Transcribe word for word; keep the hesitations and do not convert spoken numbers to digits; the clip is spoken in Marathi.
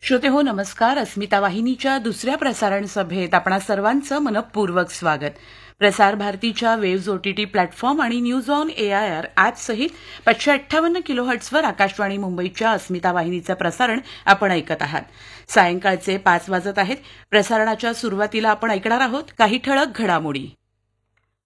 श्रोते हो नमस्कार. अस्मिता वाहिनीच्या दुसऱ्या प्रसारण सभेत आपणा सर्वांचं मनपूर्वक स्वागत. प्रसार भारतीच्या वेव्ज ओटीटी प्लॅटफॉर्म आणि न्यूज ऑन एआयआर ॲप सहित पाचशे अठ्ठावन्न किलोहर्ट्झवर आकाशवाणी मुंबईच्या अस्मिता वाहिनीचं प्रसारण आपण ऐकत आहात. सायंकाळचे पाच वाजत आहेत. प्रसारणाच्या सुरुवातीला आपण ऐकणार आहोत काही ठळक घडामोडी.